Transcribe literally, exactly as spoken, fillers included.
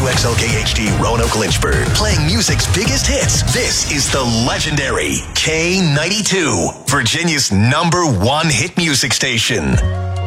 X L K H D Roanoke Lynchburg, playing music's biggest hits. This is the legendary K ninety-two, Virginia's number one hit music station.